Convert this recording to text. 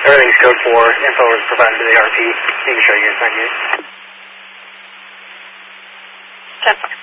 Everything's code 4. Info was provided to the RP. You can show you guys 98. 10.